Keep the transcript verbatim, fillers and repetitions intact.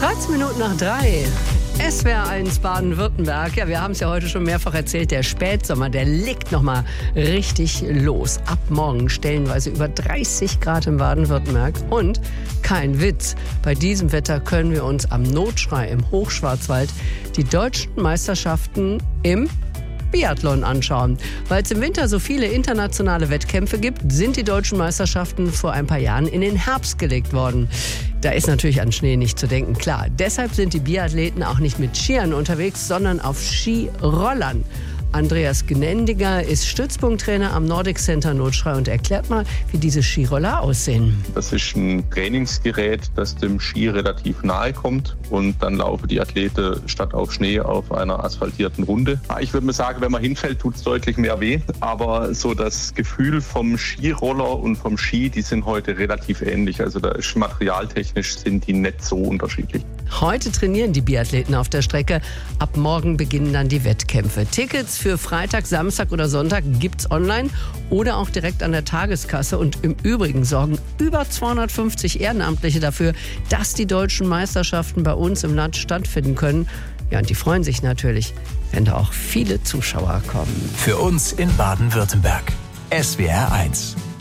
dreizehn Minuten nach drei. S W R eins Baden-Württemberg. Ja, wir haben es ja heute schon mehrfach erzählt. Der Spätsommer, der legt nochmal richtig los. Ab morgen stellenweise über dreißig Grad in Baden-Württemberg. Und kein Witz, bei diesem Wetter können wir uns am Notschrei im Hochschwarzwald die deutschen Meisterschaften im Biathlon anschauen. Weil es im Winter so viele internationale Wettkämpfe gibt, sind die deutschen Meisterschaften vor ein paar Jahren in den Herbst gelegt worden. Da ist natürlich an Schnee nicht zu denken, klar. Deshalb sind die Biathleten auch nicht mit Skiern unterwegs, sondern auf Skirollern. Andreas Gnendiger ist Stützpunkttrainer am Nordic Center Notschrei und erklärt mal, wie diese Skiroller aussehen. Das ist ein Trainingsgerät, das dem Ski relativ nahe kommt und dann laufen die Athleten statt auf Schnee auf einer asphaltierten Runde. Ich würde mal sagen, wenn man hinfällt, tut es deutlich mehr weh, aber so das Gefühl vom Skiroller und vom Ski, die sind heute relativ ähnlich. Also da ist materialtechnisch sind die nicht so unterschiedlich. Heute trainieren die Biathleten auf der Strecke. Ab morgen beginnen dann die Wettkämpfe. Tickets für Freitag, Samstag oder Sonntag gibt's online oder auch direkt an der Tageskasse. Und im Übrigen sorgen über zweihundertfünfzig Ehrenamtliche dafür, dass die deutschen Meisterschaften bei uns im Land stattfinden können. Ja, und die freuen sich natürlich, wenn da auch viele Zuschauer kommen. Für uns in Baden-Württemberg. S W R eins.